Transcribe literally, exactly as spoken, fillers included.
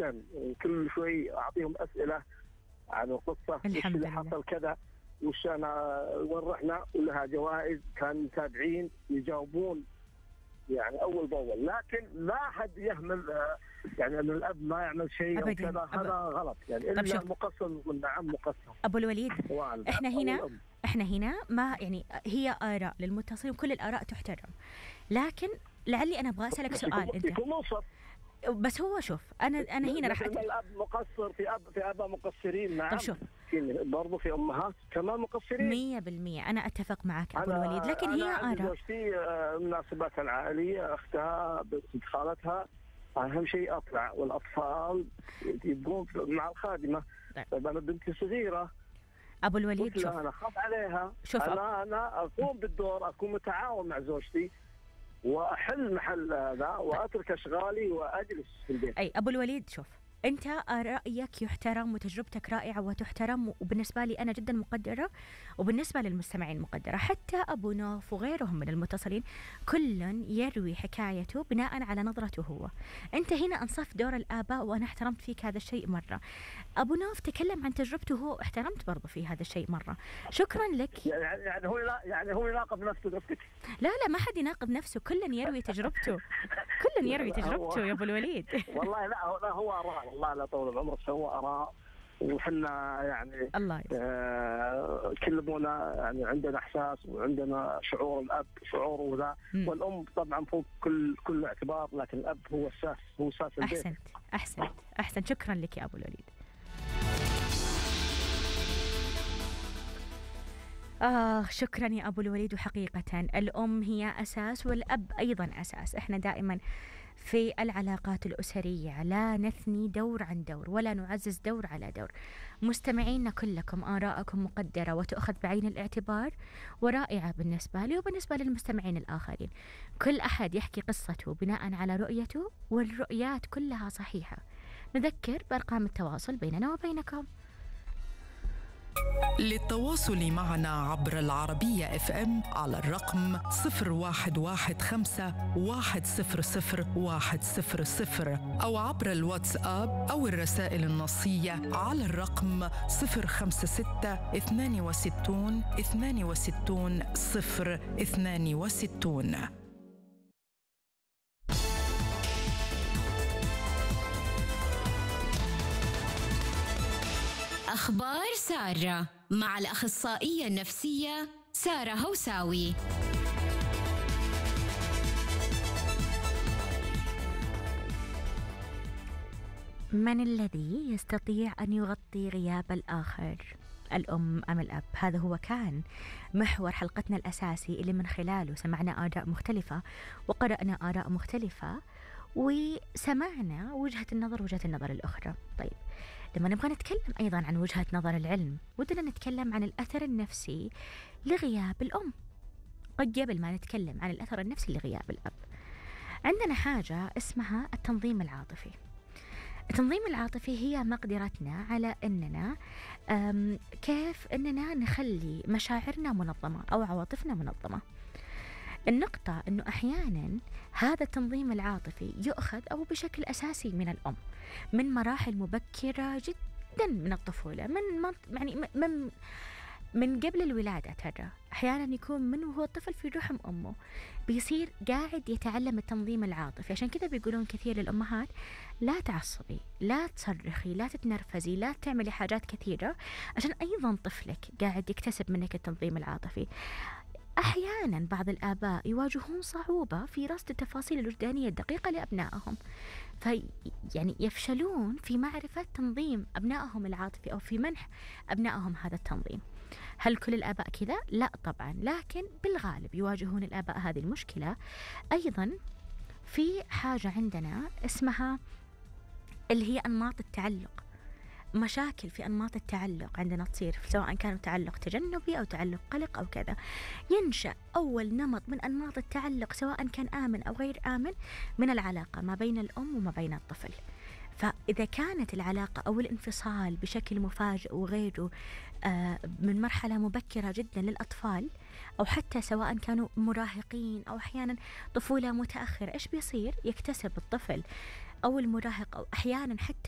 جدا، كل شوي اعطيهم اسئله عن القصه، وش اللي حصل كذا، وش انا وين رحنا، ولها جوائز، كانوا متابعين يجاوبون يعني اول باول. لكن لا احد يهمل يعني ان الاب ما يعمل شيء او كذا، هذا غلط يعني. الا المقصر والنعم مقصر. ابو الوليد، احنا هنا احنا هنا ما يعني هي اراء للمتصلين وكل الاراء تحترم، لكن لعلي انا ابغى اسالك سؤال. انت بس هو شوف انا انا هنا راح الاب مقصر، في اب في اباء مقصرين. نعم. طب شوف، برضو في امهات كمان مقصرين. مية بالمية انا اتفق معك ابو الوليد، لكن أنا هي اراء. زوجتي مناسباتها العائليه، اختها، بنت خالتها، اهم شيء اطلع، والاطفال يبقون مع الخادمه. طيب انا بنتي صغيره ابو الوليد، شوف انا اخاف عليها. شوف انا انا اقوم بالدور، اكون متعاون مع زوجتي واحل محل هذا واترك اشغالي واجلس في البيت. اي ابو الوليد، شوف انت رايك يحترم وتجربتك رائعه وتحترم، وبالنسبه لي انا جدا مقدره، وبالنسبه للمستمعين مقدره. حتى ابو نوف وغيرهم من المتصلين كل يروي حكايته بناء على نظرته هو. انت هنا انصفت دور الاباء وانا احترمت فيك هذا الشيء مره. ابو نوف تكلم عن تجربته هو، احترمت برضه في هذا الشيء مره. شكرا لك. يعني يعني هو لا يعني هو يناقض نفسه نفسك. لا لا ما حد يناقض نفسه، كل يروي تجربته، كل يروي تجربته يا ابو الوليد. والله لا لا هو اراء، والله لا طول العمر هو اراء، وحنا يعني الله آه كلمونا يعني عندنا احساس وعندنا شعور. الاب شعوره ذا، والام طبعا فوق كل كل اعتبار، لكن الاب هو اساس، هو اساس البيت. احسنت احسنت احسنت شكرا لك يا ابو الوليد. آه شكرا يا أبو الوليد. وحقيقة الأم هي أساس والأب أيضا أساس. إحنا دائما في العلاقات الأسرية لا نثني دور عن دور ولا نعزز دور على دور. مستمعينا كلكم آراءكم مقدرة وتأخذ بعين الاعتبار ورائعة بالنسبة لي وبالنسبة للمستمعين الآخرين. كل أحد يحكي قصته بناء على رؤيته، والرؤيات كلها صحيحة. نذكر بأرقام التواصل بيننا وبينكم. للتواصل معنا عبر العربية اف ام على الرقم صفر واحد واحد خمسة واحد صفر صفر واحد صفر صفر، أو عبر الواتساب أو الرسائل النصية على الرقم صفر خمسة ستة اثنان وستون اثنان وستون صفر اثنان وستون. أخبار سارة مع الأخصائية النفسية سارة هوساوي. من الذي يستطيع أن يغطي غياب الآخر؟ الأم أم الأب؟ هذا هو كان محور حلقتنا الأساسي اللي من خلاله سمعنا آراء مختلفة وقرأنا آراء مختلفة وسمعنا وجهة النظر وجهة النظر الأخرى. طيب لما نبغى نتكلم أيضا عن وجهة نظر العلم، ودنا نتكلم عن الأثر النفسي لغياب الأم. قبل ما نتكلم عن الأثر النفسي لغياب الأب، عندنا حاجة اسمها التنظيم العاطفي. التنظيم العاطفي هي مقدرتنا على أننا كيف أننا نخلي مشاعرنا منظمة أو عواطفنا منظمة. النقطة أنه أحيانا هذا التنظيم العاطفي يؤخذ أو بشكل أساسي من الأم من مراحل مبكرة جدا من الطفولة، من يعني من من قبل الولادة. ترى أحيانا يكون من وهو الطفل في رحم أمه بيصير قاعد يتعلم التنظيم العاطفي. عشان كذا بيقولون كثير للأمهات لا تعصبي، لا تصرخي، لا تتنرفزي، لا تعملي حاجات كثيرة، عشان أيضا طفلك قاعد يكتسب منك التنظيم العاطفي. أحيانا بعض الآباء يواجهون صعوبة في رصد التفاصيل الوجدانية الدقيقة لأبنائهم، في يعني يفشلون في معرفة تنظيم أبنائهم العاطفي أو في منح أبنائهم هذا التنظيم. هل كل الآباء كذا؟ لا طبعا، لكن بالغالب يواجهون الآباء هذه المشكلة. أيضا في حاجة عندنا اسمها اللي هي أنماط التعلق. مشاكل في أنماط التعلق عندنا تصير سواء كان تعلق تجنبي أو تعلق قلق أو كذا. ينشأ أول نمط من أنماط التعلق سواء كان آمن أو غير آمن من العلاقة ما بين الأم وما بين الطفل. فإذا كانت العلاقة أو الانفصال بشكل مفاجئ وغيره آه من مرحلة مبكرة جدا للأطفال، أو حتى سواء كانوا مراهقين أو أحيانا طفولة متأخرة، إيش بيصير؟ يكتسب الطفل أو المراهق أو أحيانا حتى